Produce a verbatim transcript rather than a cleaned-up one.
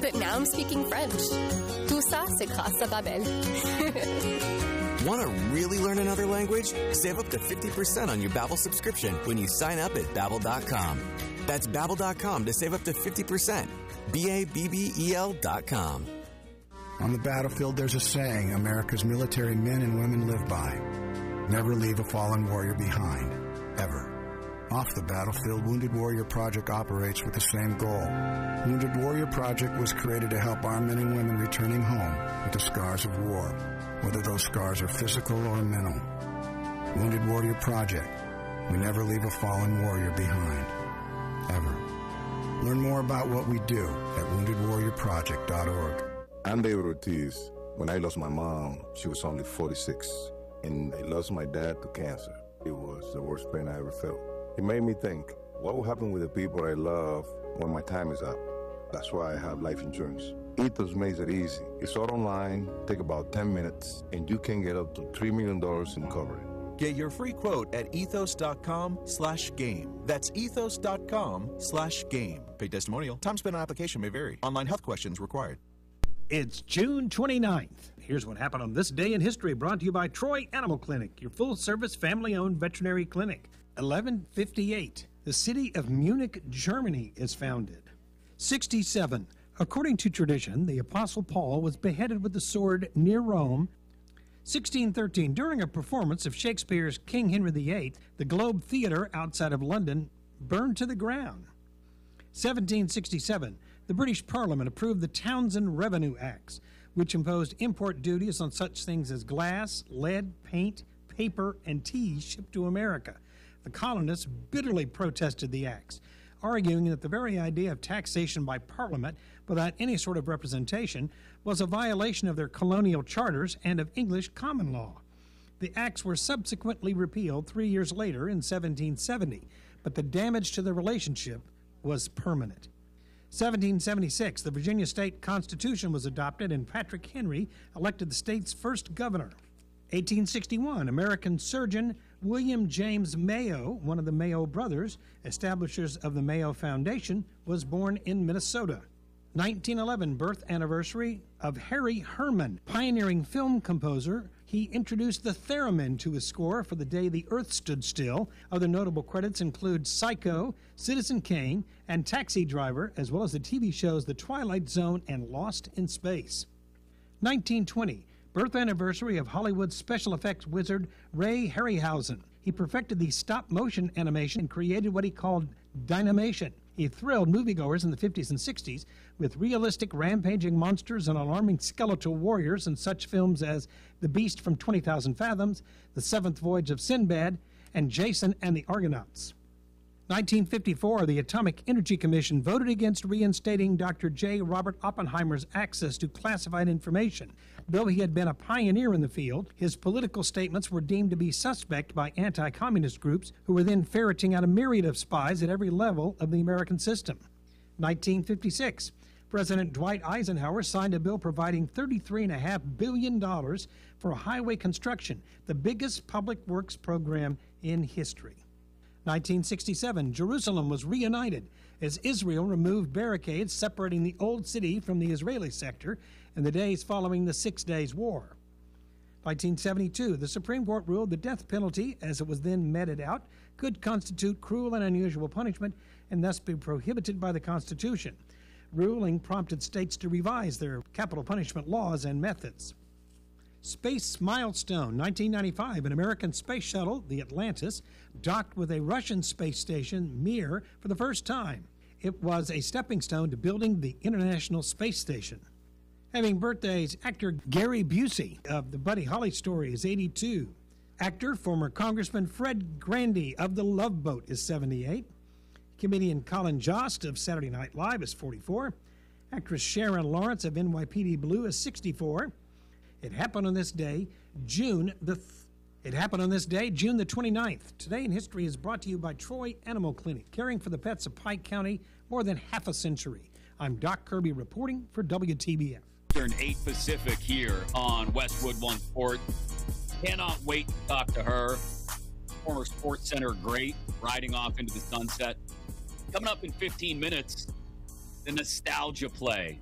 But now I'm speaking French. Tout ça, c'est grâce à Babbel. Want to really learn another language? Save up to fifty percent on your Babbel subscription when you sign up at Babbel dot com. That's Babbel dot com to save up to fifty percent. B A B B E L dot com. On the battlefield, there's a saying America's military men and women live by. Never leave a fallen warrior behind, ever. Off the battlefield, Wounded Warrior Project operates with the same goal. Wounded Warrior Project was created to help our men and women returning home with the scars of war, whether those scars are physical or mental. Wounded Warrior Project. We never leave a fallen warrior behind, ever. Learn more about what we do at wounded warrior project dot org. I'm David Ortiz. When I lost my mom, she was only forty-six, and I lost my dad to cancer. It was the worst pain I ever felt. It made me think, what will happen with the people I love when my time is up? That's why I have life insurance. Ethos makes it easy. It's all online, take about ten minutes, and you can get up to three million dollars in coverage. Get your free quote at ethos dot com slash game. That's ethos dot com slash game. Paid testimonial. Time spent on application may vary. Online health questions required. It's June twenty-ninth. Here's what happened on this day in history, brought to you by Troy Animal Clinic, your full-service, family-owned veterinary clinic. eleven fifty-eight, the city of Munich, Germany is founded. sixty-seven, according to tradition, the Apostle Paul was beheaded with the sword near Rome. sixteen thirteen, during a performance of Shakespeare's King Henry the Eighth, the Globe Theatre outside of London burned to the ground. seventeen sixty-seven, the British Parliament approved the Townshend Revenue Acts, which imposed import duties on such things as glass, lead, paint, paper, and tea shipped to America. The colonists bitterly protested the acts, arguing that the very idea of taxation by Parliament without any sort of representation was a violation of their colonial charters and of English common law. The acts were subsequently repealed three years later in seventeen seventy, but the damage to the relationship was permanent. seventeen seventy-six, the Virginia State Constitution was adopted and Patrick Henry elected the state's first governor. eighteen sixty-one, American surgeon William James Mayo, one of the Mayo brothers, establishers of the Mayo Foundation, was born in Minnesota. nineteen eleven, birth anniversary of Harry Herman, pioneering film composer. He introduced the theremin to his score for The Day the Earth Stood Still. Other notable credits include Psycho, Citizen Kane, and Taxi Driver, as well as the T V shows The Twilight Zone and Lost in Space. nineteen twenty, birth anniversary of Hollywood special effects wizard Ray Harryhausen. He perfected the stop-motion animation and created what he called dynamation. He thrilled moviegoers in the fifties and sixties with realistic rampaging monsters and alarming skeletal warriors in such films as The Beast from twenty thousand Fathoms, The Seventh Voyage of Sinbad, and Jason and the Argonauts. nineteen fifty-four, the Atomic Energy Commission voted against reinstating Doctor J. Robert Oppenheimer's access to classified information. Though he had been a pioneer in the field, his political statements were deemed to be suspect by anti-communist groups who were then ferreting out a myriad of spies at every level of the American system. nineteen fifty-six, President Dwight Eisenhower signed a bill providing thirty-three point five billion dollars for highway construction, the biggest public works program in history. nineteen sixty-seven, Jerusalem was reunited as Israel removed barricades separating the Old City from the Israeli sector in the days following the Six Days War. nineteen seventy-two, the Supreme Court ruled the death penalty, as it was then meted out, could constitute cruel and unusual punishment and thus be prohibited by the Constitution. Ruling prompted states to revise their capital punishment laws and methods. Space milestone, nineteen ninety-five, an American space shuttle, the Atlantis, docked with a Russian space station, Mir, for the first time. It was a stepping stone to building the International Space Station. Having birthdays, actor Gary Busey of the Buddy Holly story is eighty-two. Actor, former Congressman Fred Grandy of The Love Boat is seventy-eight. Comedian Colin Jost of Saturday Night Live is forty-four. Actress Sharon Lawrence of N Y P D Blue is sixty-four. It happened on this day, June the th- It happened on this day, June the twenty-ninth. Today in History is brought to you by Troy Animal Clinic, caring for the pets of Pike County more than half a century. I'm Doc Kirby reporting for W T B F. eight Pacific here on Westwood One Sport. Cannot wait to talk to her. Former Sports Center great, riding off into the sunset. Coming up in fifteen minutes, the Nostalgia Play.